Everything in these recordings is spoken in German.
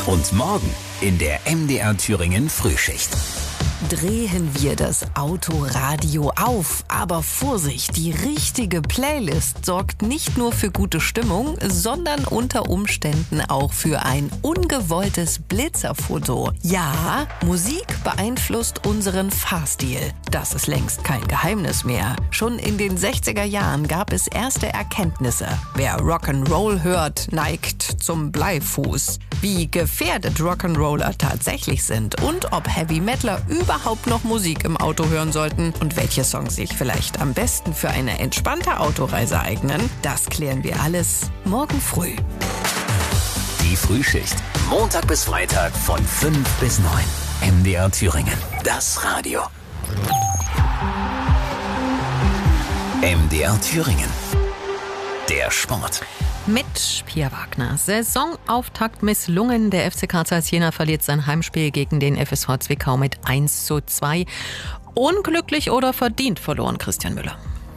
Und morgen in der MDR Thüringen Frühschicht. Drehen wir das Autoradio auf. Aber Vorsicht, die richtige Playlist sorgt nicht nur für gute Stimmung, sondern unter Umständen auch für ein ungewolltes Blitzerfoto. Ja, Musik beeinflusst unseren Fahrstil. Das ist längst kein Geheimnis mehr. Schon in den 60er Jahren gab es erste Erkenntnisse. Wer Rock'n'Roll hört, neigt zum Bleifuß. Wie gefährdet Rock'n'Roller tatsächlich sind und ob Heavy Metaler überhaupt noch Musik im Auto hören sollten und welche Songs sich vielleicht am besten für eine entspannte Autoreise eignen, das klären wir alles morgen früh. Die Frühschicht. Montag bis Freitag von 5 bis 9. MDR Thüringen. Das Radio. MDR Thüringen. Der Sport. Mit Pia Wagner. Saisonauftakt misslungen. Der FC Karl Zeiss Jena verliert sein Heimspiel gegen den FSV Zwickau mit 1:2. Unglücklich oder verdient verloren, Christian Müller?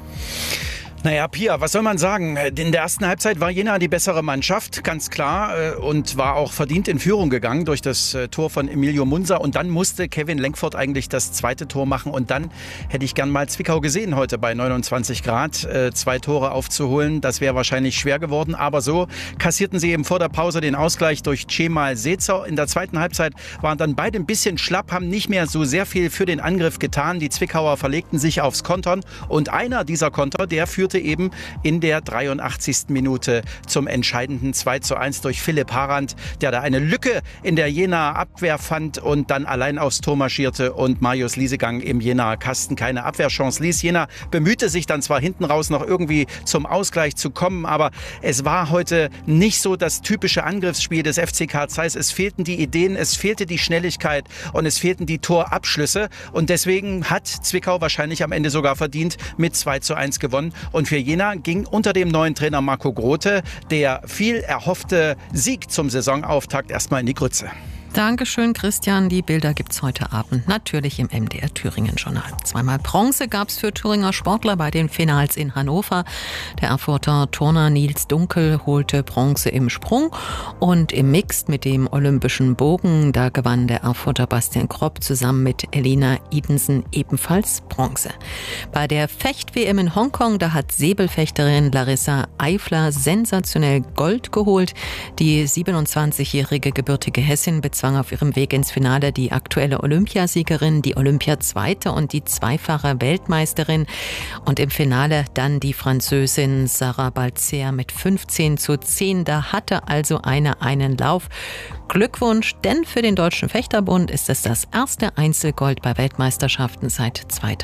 Naja, Pia, was soll man sagen? In der ersten Halbzeit war Jena die bessere Mannschaft, ganz klar, und war auch verdient in Führung gegangen durch das Tor von Emilio Munzer. Und dann musste Kevin Lenkvoort eigentlich das zweite Tor machen. Und dann hätte ich gern mal Zwickau gesehen heute bei 29 Grad. 2 Tore aufzuholen, das wäre wahrscheinlich schwer geworden. Aber so kassierten sie eben vor der Pause den Ausgleich durch Cemal Sezer. In der zweiten Halbzeit waren dann beide ein bisschen schlapp, haben nicht mehr so sehr viel für den Angriff getan. Die Zwickauer verlegten sich aufs Kontern. Und einer dieser Konter, der führte eben in der 83. Minute zum entscheidenden 2:1 durch Philipp Harand, der da eine Lücke in der Jenaer Abwehr fand und dann allein aufs Tor marschierte und Marius Liesegang im Jenaer Kasten keine Abwehrchance ließ. Jena bemühte sich dann zwar hinten raus noch irgendwie zum Ausgleich zu kommen, aber es war heute nicht so das typische Angriffsspiel des FC Karl Zeiss. Es fehlten die Ideen, es fehlte die Schnelligkeit und es fehlten die Torabschlüsse und deswegen hat Zwickau wahrscheinlich am Ende sogar verdient mit 2:1 gewonnen. Und für Jena ging unter dem neuen Trainer Marco Grote der viel erhoffte Sieg zum Saisonauftakt erstmal in die Grütze. Dankeschön, Christian. Die Bilder gibt's heute Abend natürlich im MDR Thüringen Journal. 2-mal Bronze gab's für Thüringer Sportler bei den Finals in Hannover. Der Erfurter Turner Nils Dunkel holte Bronze im Sprung und im Mixed mit dem olympischen Bogen, da gewann der Erfurter Bastian Kropp zusammen mit Elina Idensen ebenfalls Bronze. Bei der Fecht-WM in Hongkong, da hat Säbelfechterin Larissa Eifler sensationell Gold geholt. Die 27-jährige gebürtige Hessin bezwang auf ihrem Weg ins Finale die aktuelle Olympiasiegerin, die Olympiazweite und die zweifache Weltmeisterin. Und im Finale dann die Französin Sarah Balzer mit 15:10. Da hatte also einen Lauf. Glückwunsch, denn für den Deutschen Fechterbund ist es das erste Einzelgold bei Weltmeisterschaften seit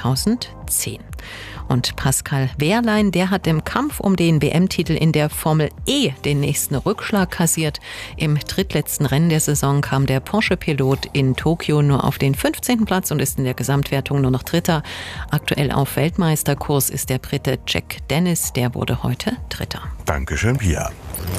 2010. Und Pascal Wehrlein, der hat im Kampf um den WM-Titel in der Formel E den nächsten Rückschlag kassiert. Im drittletzten Rennen der Saison kam der Porsche-Pilot in Tokio nur auf den 15. Platz und ist in der Gesamtwertung nur noch Dritter. Aktuell auf Weltmeisterkurs ist der Brite Jack Dennis, der wurde heute Dritter. Dankeschön, Pia.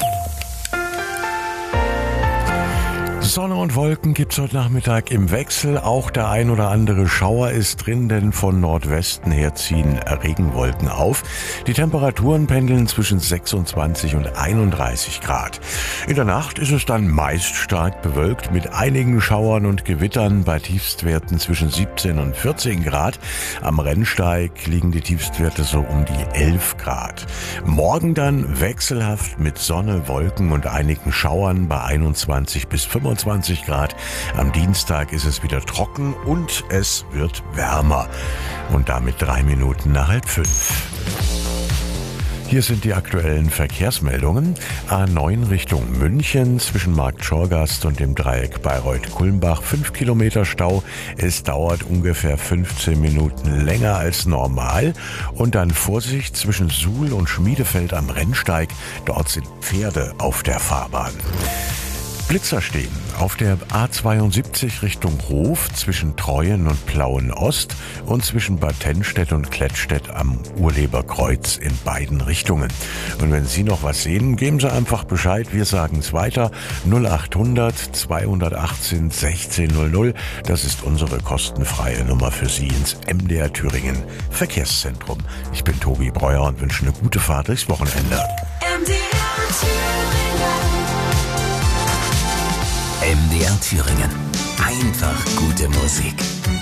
Sonne und Wolken gibt's heute Nachmittag im Wechsel. Auch der ein oder andere Schauer ist drin, denn von Nordwesten her ziehen Regenwolken auf. Die Temperaturen pendeln zwischen 26 und 31 Grad. In der Nacht ist es dann meist stark bewölkt mit einigen Schauern und Gewittern bei Tiefstwerten zwischen 17 und 14 Grad. Am Rennsteig liegen die Tiefstwerte so um die 11 Grad. Morgen dann wechselhaft mit Sonne, Wolken und einigen Schauern bei 21 bis 25 Grad. Am Dienstag ist es wieder trocken und es wird wärmer. Und damit 3 Minuten nach 4:30. Hier sind die aktuellen Verkehrsmeldungen. A9 Richtung München zwischen Markt Schorgast und dem Dreieck Bayreuth-Kulmbach 5 Kilometer Stau. Es dauert ungefähr 15 Minuten länger als normal. Und dann Vorsicht zwischen Suhl und Schmiedefeld am Rennsteig. Dort sind Pferde auf der Fahrbahn. Blitzer stehen auf der A72 Richtung Hof zwischen Treuen und Plauen-Ost und zwischen Bad Tennstedt und Klettstedt am Urleberkreuz in beiden Richtungen. Und wenn Sie noch was sehen, geben Sie einfach Bescheid. Wir sagen es weiter. 0800 218 1600. Das ist unsere kostenfreie Nummer für Sie ins MDR Thüringen Verkehrszentrum. Ich bin Tobi Breuer und wünsche eine gute Fahrt durchs Wochenende. MDR MDR Thüringen. Einfach gute Musik.